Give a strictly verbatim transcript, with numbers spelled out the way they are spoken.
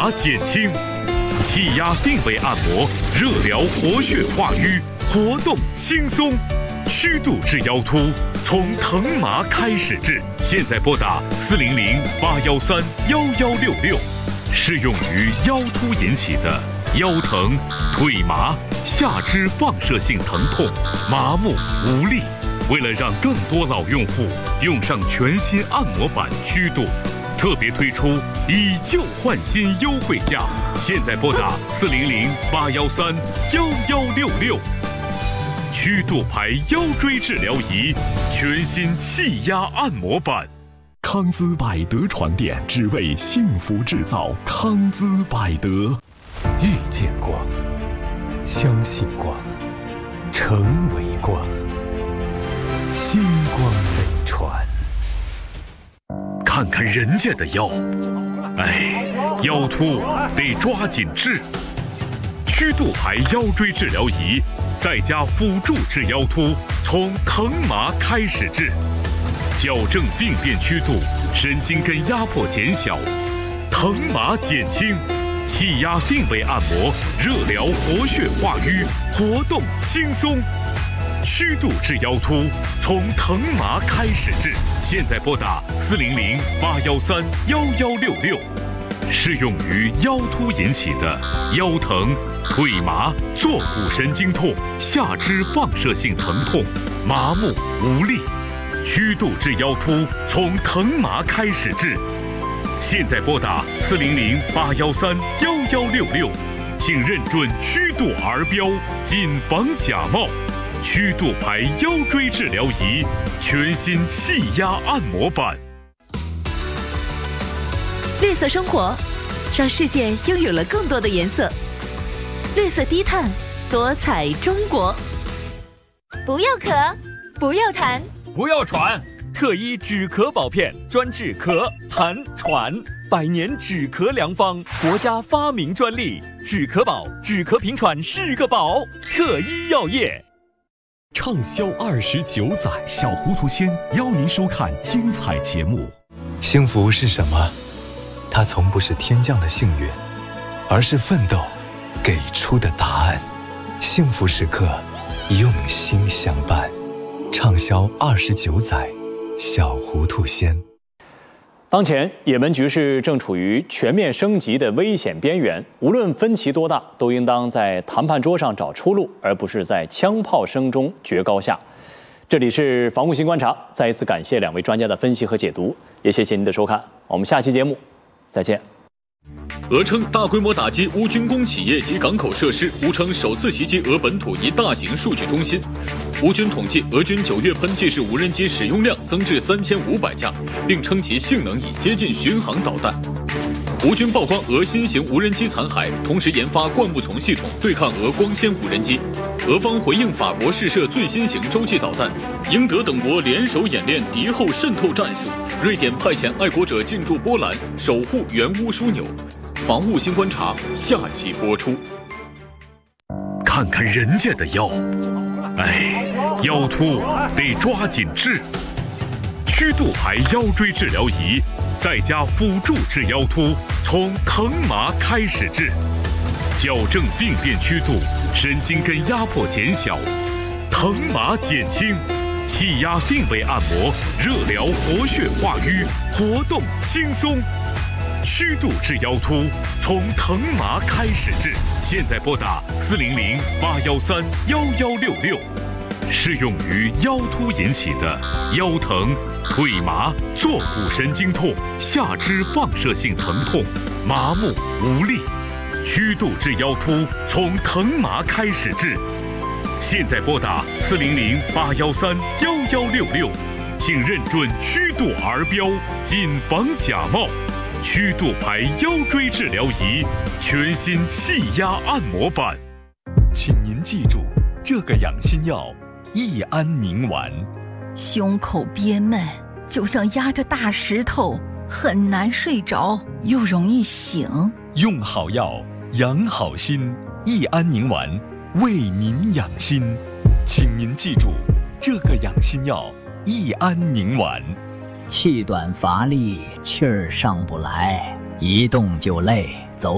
麻减轻，气压定位按摩，热疗活血化瘀，活动轻松。虚度至腰突，从疼麻开始治。现在拨打四零零八幺三幺幺六六，适用于腰突引起的腰疼、腿麻、下肢放射性疼痛、麻木无力。为了让更多老用户用上全新按摩板虚度，特别推出以旧换新优惠价。现在拨打四零零八幺三幺幺六六。曲度牌腰椎治疗仪，全新气压按摩板。 康姿百德床垫，只为幸福制造。康姿百德。 遇见光，相信光，成为光。星光飞船。 看看人家的腰，哎，腰突得抓紧治。曲度牌腰椎治疗仪，在家辅助治腰突，从疼麻开始治，矫正病变曲度，神经根压迫减小，疼麻减轻，气压定位按摩，热疗活血化瘀，活动轻松。虚度治腰突，从疼麻开始治。现在拨打四零零八幺三幺幺六六，适用于腰突引起的腰疼、腿麻、坐骨神经痛、下肢放射性疼痛、麻木无力。虚度治腰突，从疼麻开始治。现在拨打四零零八幺三幺幺六六，请认准虚度儿标，谨防假冒。曲度牌腰椎治疗仪，全新气压按摩板。 绿色生活，让世界拥有了更多的颜色。绿色低碳，多彩中国。 不要咳，不要痰， 不要喘。特一止咳宝片，专治咳、痰、喘，百年止咳良方，国家发明专利。止咳宝，止咳平喘是个宝。特一药业。 畅销二十九载，小糊涂仙邀您收看精彩节目。 幸福是什么？它从不是天降的幸运，而是奋斗给出的答案。幸福时刻，用心相伴。畅销二十九载，小糊涂仙。 当前也门局势正处于全面升级的危险边缘，无论分歧多大，都应当在谈判桌上找出路，而不是在枪炮声中决高下。这里是防务新观察，再一次感谢两位专家的分析和解读，也谢谢您的收看，我们下期节目再见。 俄称大规模打击乌军工企业及港口设施，乌称首次袭击俄本土一大型数据中心。乌军统计，俄军九月喷气式无人机使用量增至三千五百架，并称其性能已接近巡航导弹。乌军曝光俄新型无人机残骸，同时研发灌木丛系统对抗俄光纤无人机。俄方回应法国试射最新型洲际导弹，英德等国联手演练敌后渗透战术。瑞典派遣爱国者进驻波兰，守护原乌枢纽。防务新观察下期播出。看看人家的腰，哎，腰突得抓紧治。曲度牌腰椎治疗仪，在家辅助治腰突，从疼麻开始治，矫正病变曲度，神经根压迫减小，疼麻减轻，气压定位按摩，热疗活血化瘀，活动轻松。虚度治腰突，从疼麻开始治。现在拨打四零零八幺三幺幺六六，适用于腰突引起的腰疼、腿麻、坐骨神经痛、下肢放射性疼痛、麻木无力。虚度治腰突，从疼麻开始治。现在拨打四零零八幺三幺幺六六，请认准虚度儿标，谨防假冒。曲度牌腰椎治疗仪，全新气压按摩板。 请您记住这个养心药：益安宁丸。 胸口憋闷，就像压着大石头，很难睡着，又容易醒。 用好药，养好心。益安宁丸为您养心，请您记住这个养心药：益安宁丸。 气短乏力，气儿上不来，一动就累。